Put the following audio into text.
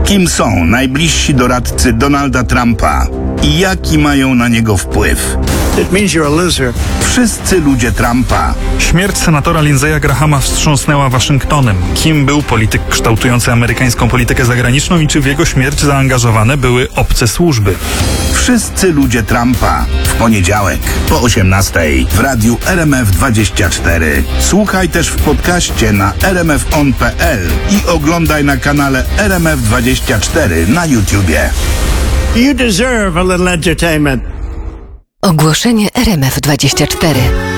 Kim są najbliżsi doradcy Donalda Trumpa i jaki mają na niego wpływ? It means you're a loser. Wszyscy ludzie Trumpa. Śmierć senatora Lindsaya Grahama wstrząsnęła Waszyngtonem. Kim był polityk kształtujący amerykańską politykę zagraniczną i czy w jego śmierć zaangażowane były obce służby? Wszyscy ludzie Trumpa. W poniedziałek po 18:00 w radiu RMF24. Słuchaj też w podcaście na rmfon.pl i oglądaj na kanale RMF24 na YouTubie. You deserve a little entertainment. Ogłoszenie RMF24.